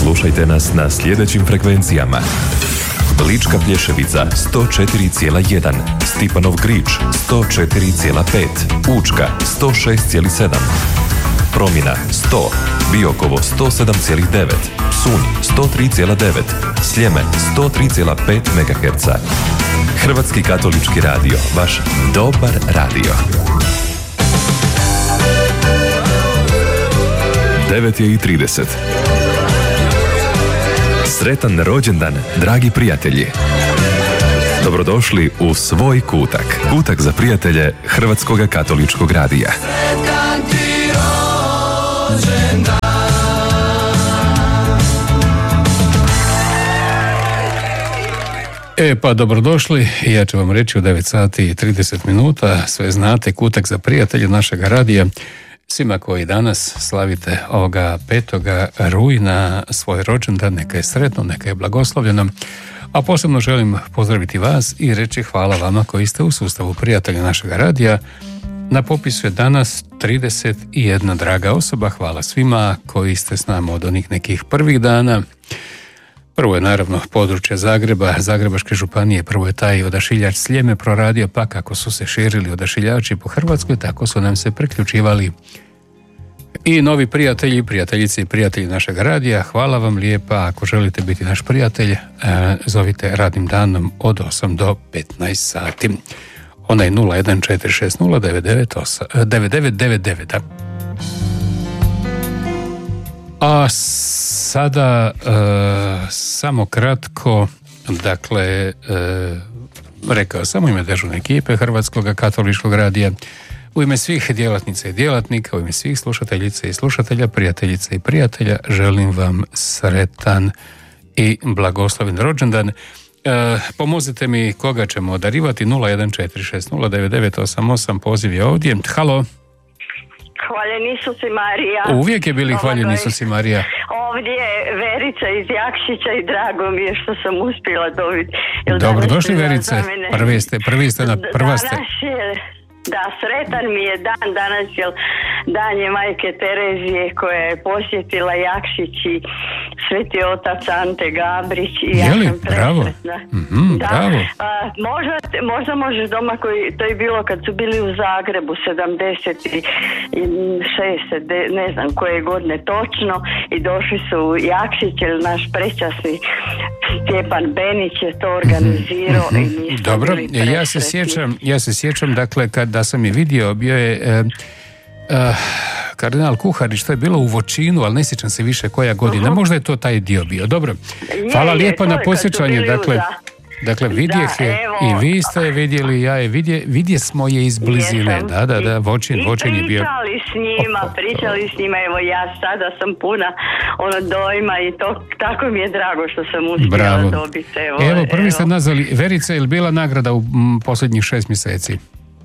Slušajte nas na sljedećim frekvencijama: Lička Plješevica 104,1, Stipanov Grič 104,5, Učka 106,7, Promina 100, Biokovo 107,9, Psunj 103,9, Sljeme 103,5 MHz. Hrvatski katolički radio, vaš dobar radio. 9:30. Sretan rođendan, dragi prijatelji. Dobrodošli u svoj kutak. Kutak za prijatelje Hrvatskog katoličkog radija. Sretan ti rođendan. Pa dobrodošli, ja ću vam reći u 9:30, sve znate, kutak za prijatelje našeg radija. Svima koji danas slavite ovoga 5. rujna svoj rođendan, neka je sretno, neka je blagoslovljeno, a posebno želim pozdraviti vas i reći hvala vama koji ste u sustavu prijatelja našeg radija. Na popisu je danas 31 draga osoba, hvala svima koji ste s nama od onih nekih prvih dana. Prvo je naravno područje Zagreba, Zagrebačke županije, prvo je taj odašiljač Sljeme proradio, pa kako su se širili odašiljači po Hrvatskoj, tako su nam se priključivali i novi prijatelji, prijateljice i prijatelji našeg radija. Hvala vam lijepa, ako želite biti naš prijatelj, zovite radnim danom od 8 do 15 sati. Onaj 014609999. A sada samo kratko, dakle, rekao sam u ime dežurne ekipe Hrvatskog katoličkog radija, u ime svih djelatnica i djelatnika, u ime svih slušateljica i slušatelja, prijateljica i prijatelja, želim vam sretan i blagosloven rođendan. Pomozite mi koga ćemo darivati. 014609988, poziv je ovdje. Halo. Hvaljeni Isus i Marija. Uvijek je bili hvaljeni Isus i Marija. Ovdje je Verica iz Jakšića i drago mi je što sam uspjela dobiti. Dobrodošli Verice, prvi ste na prva ste. Da, sretan mi je dan danas, jer dan je majke Terezije koja je posjetila Jakšić i Sveti otac Ante Gabrić i ja sam presretna. Da, bravo. Možda možeš doma, to je bilo kad su bili u Zagrebu 76, ne znam koje godine točno, i došli su u Jakšić, jer naš prečasni Stjepan Benić je to organizirao. Dobro, ja se sjećam, dakle, da sam je vidio, bio je kardinal Kuharić, to je bilo u Voćinu, ali ne sjećam se više koja godina, možda je to taj dio bio. Dobro, hvala lijepo na posjećanju, dakle vidjeh je, i vi ste je vidjeli, ja je vidje smo je iz blizine, da, Voćin je bio. Pričali s njima, evo ja sada sam puna dojma i tako mi je drago što sam uspjela dobiti. Evo, prvi ste nazvali Verice, je li bila nagrada u posljednjih 6 mjeseci?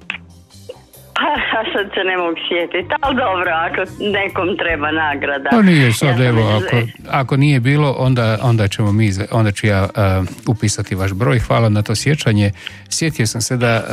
Sad se ne mogu sjetiti, ali dobro, ako nekom treba nagrada. To nije sad, evo, ako nije bilo, onda ću ja upisati vaš broj. Hvala na to sjećanje. Sjetio sam se da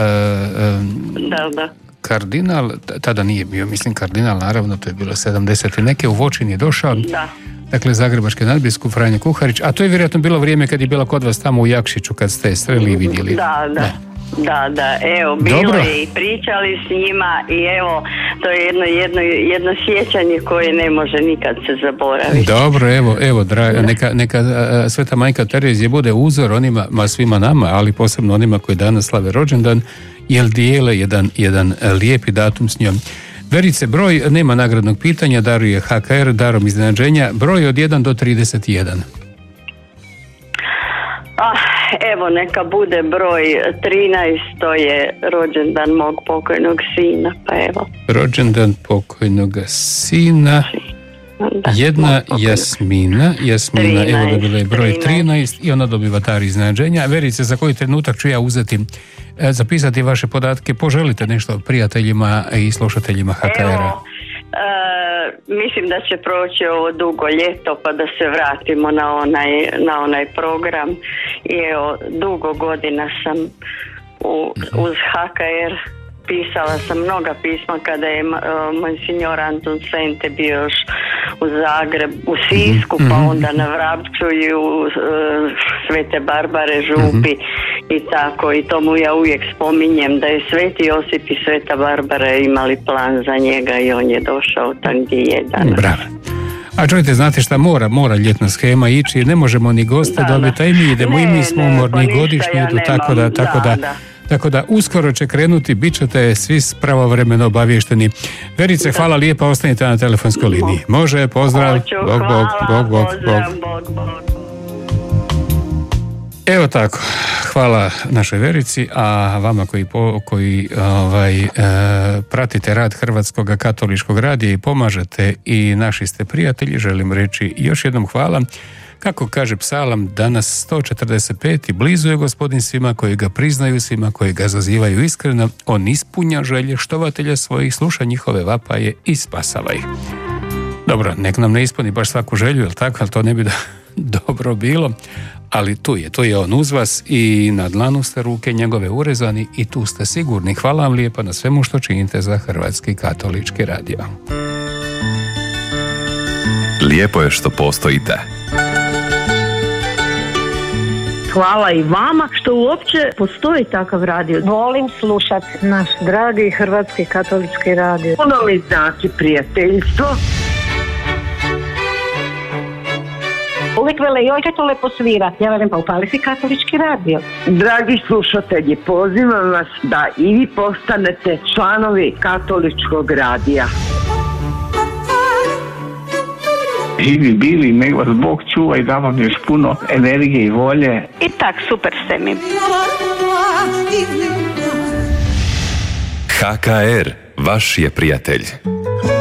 kardinal, tada nije bio, mislim kardinal, naravno, to je bilo 70 i neke, u Voćin je došao. Da. Dakle, zagrebački nadbiskup Franjo Kuharić, a to je vjerojatno bilo vrijeme kad je bila kod vas tamo u Jakšiću, kad ste sreli i vidjeli. Da, evo, bilo je i pričali s njima i evo, to je jedno sjećanje koje ne može nikad se zaboraviti. Dobro, evo, neka Sveta majka Terezija bude uzor onima, svima nama, ali posebno onima koji danas slave rođendan, jer dijele jedan lijepi datum s njom. Verice, broj, nema nagradnog pitanja, daruje HKR, darom iznenađenja, broj od 1 do 31. Evo, neka bude broj 13, to je rođendan mog pokojnog sina, pa evo. Rođendan pokojnog sina, jedna Jasmina, 13, evo dobila je broj 13 i ona dobiva dar iznenađenja. Verice, za koji trenutak ću ja zapisati vaše podatke, poželite nešto prijateljima i slušateljima HKR-a. Mislim da će proći ovo dugo ljeto pa da se vratimo na onaj program i evo, dugo godina sam uz HKR pisala sam mnoga pisma kada je monsignor Anton Sente bio još u Zagreb, u Sisku, pa onda na Vrapču i u Svete Barbare župi i tako, i to mu ja uvijek spominjem da je Sveti Josip i Sveta Barbara imali plan za njega i on je došao tam gdje je danas. Bravo. A čujte, znate šta, mora ljetna schema ići, ne možemo ni goste dobiti, a i mi idemo, i mi smo umorni, godišnji idu, tako da uskoro će krenuti, bit ćete svi pravovremeno obavješteni. Verice, hvala lijepa, ostanite na telefonskoj liniji. Može, pozdrav. Bog. Evo tako, hvala našoj Verici, a vama koji pratite rad Hrvatskog katoličkog radija i pomažete i naši ste prijatelji, želim reći još jednom hvala. Kako kaže psalam, danas 145. blizu je Gospodin svima koji ga priznaju, svima koji ga zazivaju iskreno. On ispunja želje štovatelja svojih, sluša njihove vapaje i spasava ih. Dobro, nek nam ne ispuni baš svaku želju, jel tako, ali to ne bi dobro bilo. Ali tu je on uz vas i na dlanu ste ruke njegove urezani i tu ste sigurni. Hvala vam lijepa na svemu što činite za Hrvatski katolički radio. Lijepo je što postojite. Hvala i vama što uopće postoji takav radio. Volim slušati naš dragi Hrvatski katolički radio. Puno mi znači prijateljstvo. Uvijek vele, joj kaj to lepo svira. Ja velim, pa upali si katolički radio. Dragi slušatelji, pozivam vas da i vi postanete članovi katoličkog radija. Živi bili, nek vas Bog čuva i da vam još puno energije i volje. I tak, super ste mi. HKR, vaš je prijatelj.